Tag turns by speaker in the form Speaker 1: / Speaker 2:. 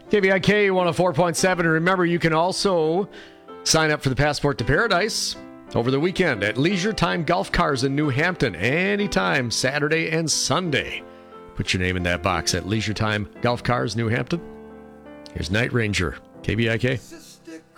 Speaker 1: KVIK 104.7. And remember, you can also sign up for the Passport to Paradise over the weekend at Leisure Time Golf Cars in New Hampton. Anytime, Saturday and Sunday. Put your name in that box at Leisure Time Golf Cars, New Hampton. Here's Night Ranger, KVIK.